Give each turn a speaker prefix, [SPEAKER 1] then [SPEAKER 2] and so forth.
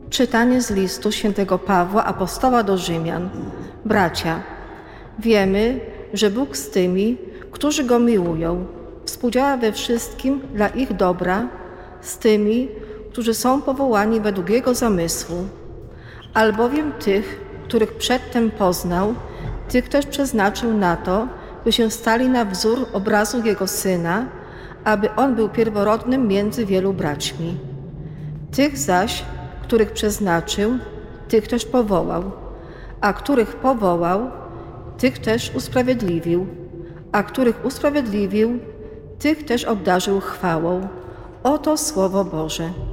[SPEAKER 1] Czytanie z listu świętego Pawła, apostoła do Rzymian. Bracia, wiemy, że Bóg z tymi, którzy Go miłują, współdziała we wszystkim dla ich dobra, z tymi, którzy są powołani według Jego zamysłu. Albowiem tych, których przedtem poznał, tych też przeznaczył na to, by się stali na wzór obrazu Jego Syna, aby On był pierworodnym między wielu braćmi. Tych zaś, których przeznaczył, tych też powołał, a których powołał, tych też usprawiedliwił, a których usprawiedliwił, tych też obdarzył chwałą. Oto Słowo Boże.